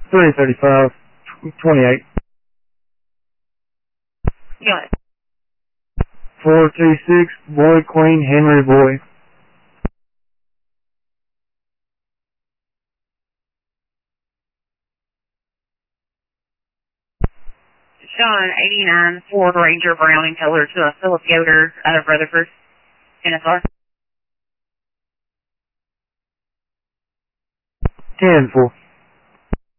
335, 28. Got it. 426, Boy, Queen, Henry, Boy. Sean, 89, Ford Ranger Brown in color to a Philip Yoder out of Rutherford, NSR. 10-4.